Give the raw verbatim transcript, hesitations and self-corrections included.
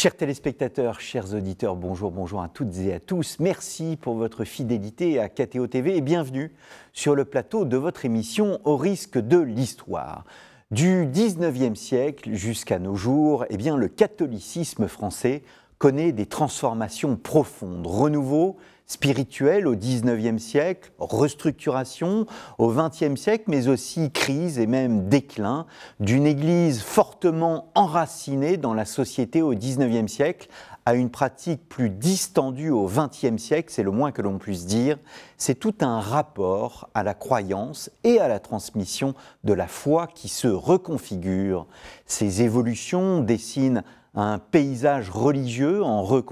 Chers téléspectateurs, chers auditeurs, bonjour, bonjour à toutes et à tous. Merci pour votre fidélité à K T O T V et bienvenue sur le plateau de votre émission Au risque de l'histoire. Du dix-neuvième siècle jusqu'à nos jours, eh bien, le catholicisme français connaît des transformations profondes, renouveau spirituel au dix-neuvième siècle, restructuration au vingtième siècle, mais aussi crise et même déclin d'une Église fortement enracinée dans la société au dix-neuvième siècle à une pratique plus distendue au vingtième siècle, c'est le moins que l'on puisse dire. C'est tout un rapport à la croyance et à la transmission de la foi qui se reconfigure. Ces évolutions dessinent un paysage religieux en reconstruction